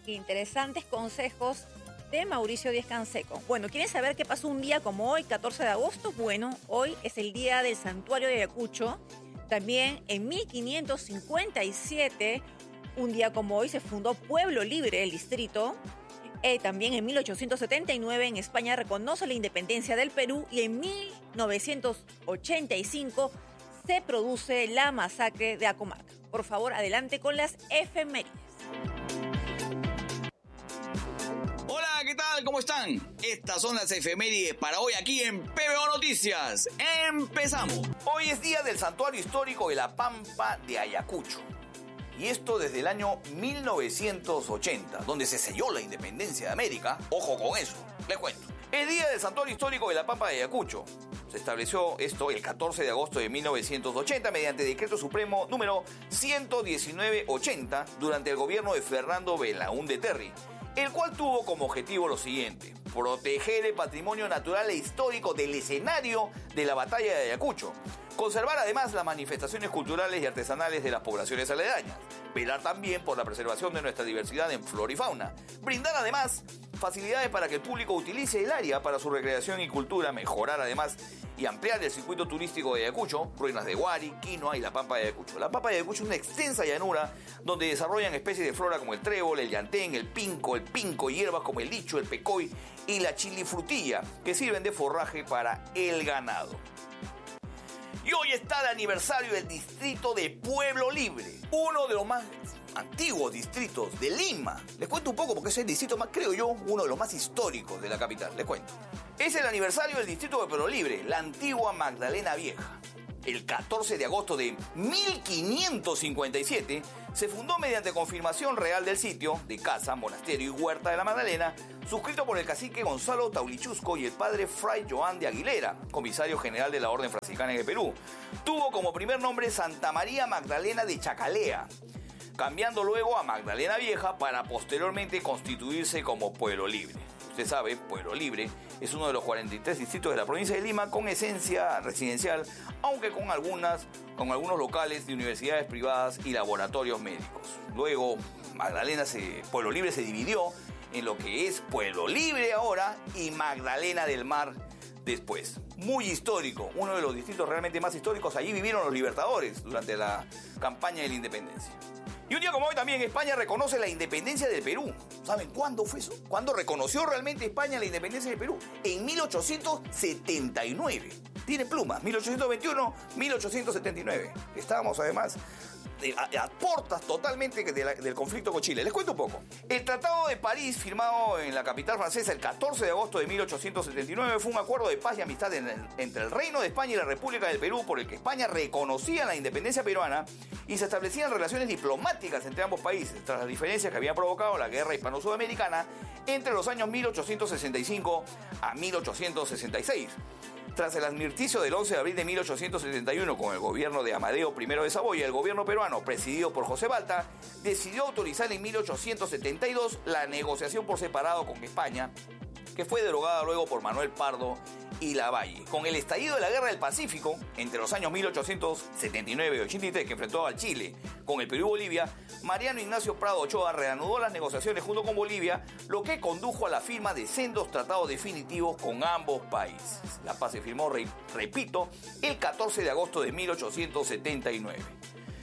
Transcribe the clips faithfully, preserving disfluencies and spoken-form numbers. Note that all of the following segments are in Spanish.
interesantes consejos de Mauricio Díaz-Canseco. Bueno, ¿quieren saber qué pasó un día como hoy, catorce de agosto? Bueno, hoy es el día del Santuario de Ayacucho. También en mil quinientos cincuenta y siete, un día como hoy, se fundó Pueblo Libre, el distrito. Eh, también en mil ochocientos setenta y nueve en España reconoce la independencia del Perú y en mil novecientos ochenta y cinco se produce la masacre de Acomarca. Por favor, adelante con las efemérides. Hola, ¿qué tal? ¿Cómo están? Estas son las efemérides para hoy aquí en P B O Noticias. ¡Empezamos! Hoy es día del Santuario Histórico de la Pampa de Ayacucho. Y esto desde el año mil novecientos ochenta, donde se selló la independencia de América. Ojo con eso, les cuento. El día del Santuario Histórico de la Pampa de Ayacucho. Se estableció esto el catorce de agosto de mil novecientos ochenta mediante Decreto Supremo número ciento diecinueve ochenta durante el gobierno de Fernando Belaúnde Terry, el cual tuvo como objetivo lo siguiente: proteger el patrimonio natural e histórico del escenario de la batalla de Ayacucho, conservar además las manifestaciones culturales y artesanales de las poblaciones aledañas, velar también por la preservación de nuestra diversidad en flora y fauna, brindar además facilidades para que el público utilice el área para su recreación y cultura, mejorar además y ampliar el circuito turístico de Ayacucho, ruinas de Huari, Quinoa y la Pampa de Ayacucho. La Pampa de Ayacucho es una extensa llanura donde desarrollan especies de flora como el trébol, el llantén, el pinco, el pinco, hierbas como el licho, el pecoy y la chilifrutilla, que sirven de forraje para el ganado. Y hoy está el aniversario del distrito de Pueblo Libre, uno de los más antiguos distritos de Lima. Les cuento un poco porque es el distrito más, creo yo, uno de los más históricos de la capital. Les cuento. Es el aniversario del distrito de Pueblo Libre, la antigua Magdalena Vieja. El catorce de agosto de mil quinientos cincuenta y siete se fundó mediante confirmación real del sitio de casa, monasterio y huerta de la Magdalena, suscrito por el cacique Gonzalo Taulichusco y el padre Fray Joan de Aguilera, comisario general de la Orden Franciscana en el Perú. Tuvo como primer nombre Santa María Magdalena de Chacalea, cambiando luego a Magdalena Vieja para posteriormente constituirse como Pueblo Libre. Usted sabe, Pueblo Libre es uno de los cuarenta y tres distritos de la provincia de Lima con esencia residencial, aunque con, algunas, con algunos locales de universidades privadas y laboratorios médicos. Luego, Magdalena se, Pueblo Libre se dividió en lo que es Pueblo Libre ahora y Magdalena del Mar después. Muy histórico, uno de los distritos realmente más históricos. Allí vivieron los libertadores durante la campaña de la independencia. Y un día como hoy también España reconoce la independencia del Perú. ¿Saben cuándo fue eso? ¿Cuándo reconoció realmente España la independencia del Perú? En mil ochocientos setenta y nueve. Tiene plumas, mil ochocientos veintiuno, mil ochocientos setenta y nueve. Estábamos además a, a portas totalmente de la, del conflicto con Chile. Les cuento un poco. El Tratado de París, firmado en la capital francesa el catorce de agosto de mil ochocientos setenta y nueve, fue un acuerdo de paz y amistad en el, entre el Reino de España y la República del Perú, por el que España reconocía la independencia peruana y se establecían relaciones diplomáticas entre ambos países, tras las diferencias que habían provocado la guerra hispano-sudamericana entre los años mil ochocientos sesenta y cinco a mil ochocientos sesenta y seis. Tras el armisticio del once de abril de mil ochocientos setenta y uno con el gobierno de Amadeo primero de Saboya, el gobierno peruano, presidido por José Balta, decidió autorizar en mil ochocientos setenta y dos la negociación por separado con España, que fue derogada luego por Manuel Pardo y Lavalle. Con el estallido de la Guerra del Pacífico, entre los años mil ochocientos setenta y nueve y ochenta y tres, que enfrentó al Chile con el Perú y Bolivia, Mariano Ignacio Prado Ochoa reanudó las negociaciones junto con Bolivia, lo que condujo a la firma de sendos tratados definitivos con ambos países. La paz se firmó, re, repito, el catorce de agosto de mil ochocientos setenta y nueve.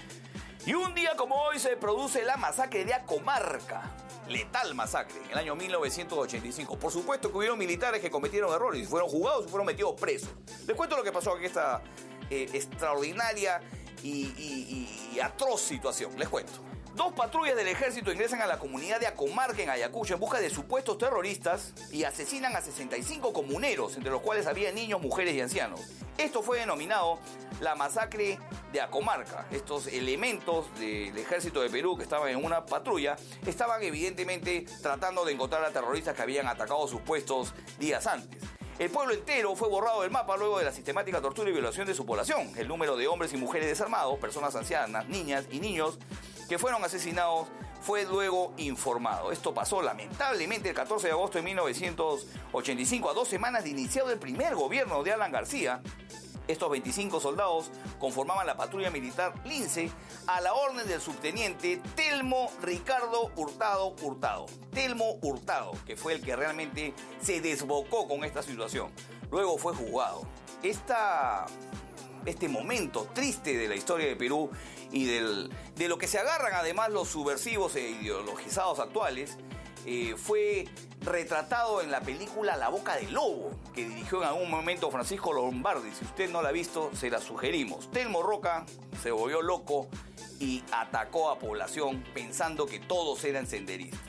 Y un día como hoy se produce la masacre de Acomarca. Letal masacre, en el año mil novecientos ochenta y cinco. Por supuesto que hubieron militares que cometieron errores y fueron juzgados y fueron metidos presos. Les cuento lo que pasó en esta eh, extraordinaria y, y, y atroz situación. Les cuento. Dos patrullas del ejército ingresan a la comunidad de Acomarca en Ayacucho en busca de supuestos terroristas y asesinan a sesenta y cinco comuneros, entre los cuales había niños, mujeres y ancianos. Esto fue denominado la masacre de Acomarca. Estos elementos del ejército de Perú que estaban en una patrulla estaban evidentemente tratando de encontrar a terroristas que habían atacado sus puestos días antes. El pueblo entero fue borrado del mapa luego de la sistemática tortura y violación de su población. El número de hombres y mujeres desarmados, personas ancianas, niñas y niños que fueron asesinados fue luego informado. Esto pasó lamentablemente el catorce de agosto de mil novecientos ochenta y cinco, a dos semanas de iniciado el primer gobierno de Alan García, Estos veinticinco soldados conformaban la patrulla militar Lince a la orden del subteniente Telmo Ricardo Hurtado Hurtado. Telmo Hurtado, que fue el que realmente se desbocó con esta situación. Luego fue juzgado. Esta, este momento triste de la historia de Perú y del, de lo que se agarran además los subversivos e ideologizados actuales, eh, fue retratado en la película La Boca del Lobo, que dirigió en algún momento Francisco Lombardi. Si usted no la ha visto, se la sugerimos. Telmo Roca se volvió loco y atacó a población pensando que todos eran senderistas.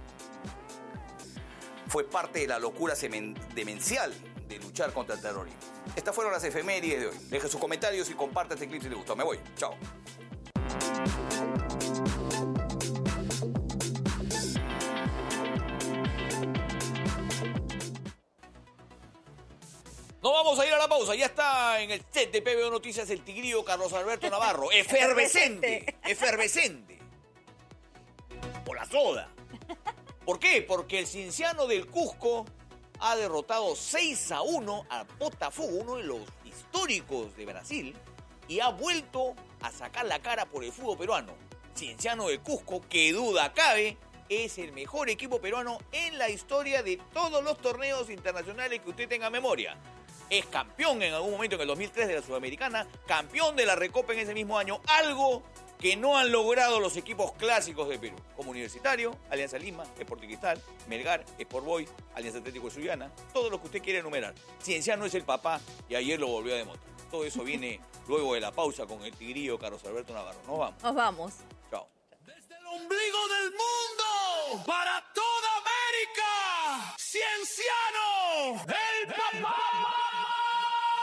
Fue parte de la locura demencial de luchar contra el terrorismo. Estas fueron las efemérides de hoy. Deje sus comentarios y comparte este clip si le gustó. Me voy. Chao. Nos vamos a ir a la pausa. Ya está en el set de P B O Noticias el tigrillo Carlos Alberto Navarro. Efervescente. Efervescente. Por la soda. ¿Por qué? Porque el Cienciano del Cusco ha derrotado seis a uno a Botafogo, uno de los históricos de Brasil, y ha vuelto a sacar la cara por el fútbol peruano. Cienciano del Cusco, que duda cabe, es el mejor equipo peruano en la historia de todos los torneos internacionales que usted tenga memoria. Es campeón en algún momento en el dos mil tres de la Sudamericana, campeón de la Recopa en ese mismo año, algo que no han logrado los equipos clásicos de Perú, como Universitario, Alianza Lima, Sporting Cristal, Melgar, Sport Boys, Alianza Atlético de Sullana, todo lo que usted quiera enumerar. Cienciano es el papá y ayer lo volvió a demostrar. Todo eso viene luego de la pausa con el tigrillo Carlos Alberto Navarro. Nos vamos. Nos vamos. Chao. Desde el ombligo del mundo, para toda América, Cienciano, el papá.